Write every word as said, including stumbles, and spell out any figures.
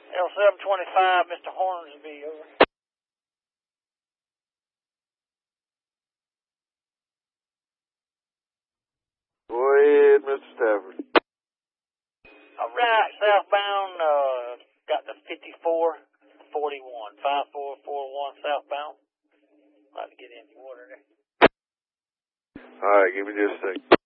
L seven twenty-five, Mister Hornsby, over. Go ahead, Mister Stafford. All right, southbound, uh, got the fifty-four forty-one, five four four one southbound. About to get in the water there. All right, give me just a second.